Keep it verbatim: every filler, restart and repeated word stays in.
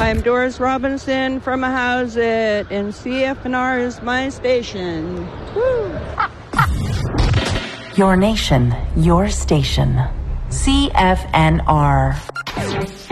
I'm Doris Robinson from Ahousaht, and C F N R is my station. Woo! Your nation, your station. C F N R.